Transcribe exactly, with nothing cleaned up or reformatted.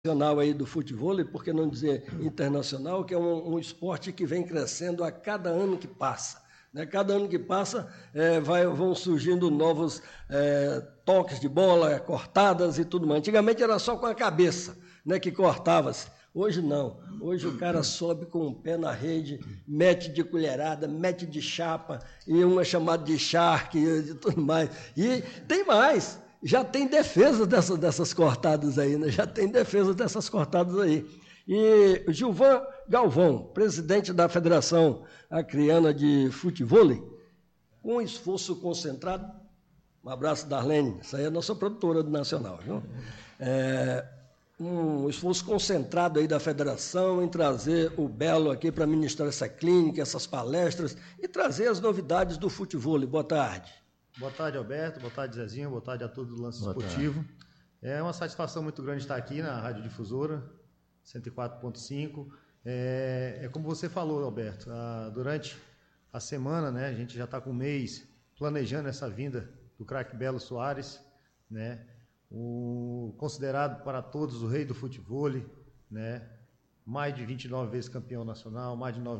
nacional aí do futevôlei, por que não dizer internacional, que é um, um esporte que vem crescendo a cada ano que passa. Né? Cada ano que passa é, vai, vão surgindo novos é, toques de bola, cortadas e tudo mais. Antigamente era só com a cabeça, né, que cortava-se. Hoje não. Hoje o cara sobe com o pé na rede, mete de colherada, mete de chapa, e uma chamada de shark e tudo mais. E tem mais. Já tem defesa dessas, dessas cortadas aí, né? Já tem defesa dessas cortadas aí. E Gilvan Galvão, presidente da Federação Acreana de Futevôlei, com um esforço concentrado, um abraço, Darlene, essa aí é a nossa produtora do Nacional, viu? É, um esforço concentrado aí da federação em trazer o Belo aqui para ministrar essa clínica, essas palestras e trazer as novidades do futevôlei. Boa tarde. Boa tarde, Alberto. Boa tarde, Zezinho. Boa tarde a todos do Lance Boa Esportivo. Tarde. É uma satisfação muito grande estar aqui na Rádio Difusora, cento e quatro ponto cinco. É, é como você falou, Alberto, a, durante a semana, né, a gente já está com um mês planejando essa vinda do craque Belo Soares, né, o, considerado para todos o rei do futevôlei, né, mais de vinte e nove vezes campeão nacional, mais de nove